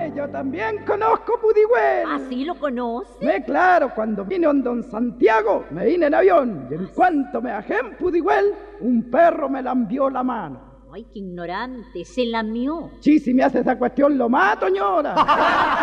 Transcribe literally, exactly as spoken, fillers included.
Hombre, yo también conozco Pudigüel. ¿Así lo conoce? Me claro, cuando vine a don Santiago, me vine en avión, y en cuanto me bajé en Pudigüel, un perro me lambió la mano. Ay, qué ignorante, se lamió. Sí, si me hace esa cuestión, lo mato, ñora.